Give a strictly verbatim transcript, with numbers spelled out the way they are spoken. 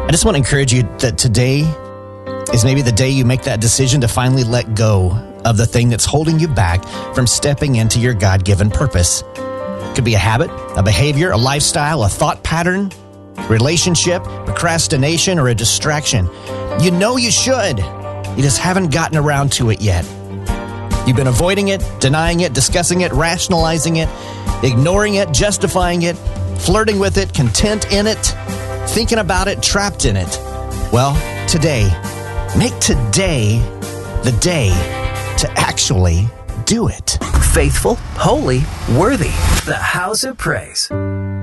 I just want to encourage you that today is maybe the day you make that decision to finally let go of the thing that's holding you back from stepping into your God-given purpose. It could be a habit, a behavior, a lifestyle, a thought pattern, relationship, procrastination, or a distraction. You know you should. You just haven't gotten around to it yet. You've been avoiding it, denying it, discussing it, rationalizing it, ignoring it, justifying it, flirting with it, content in it, thinking about it, trapped in it. Well, today, make today the day to actually do it. Faithful, holy, worthy. The House of Praise.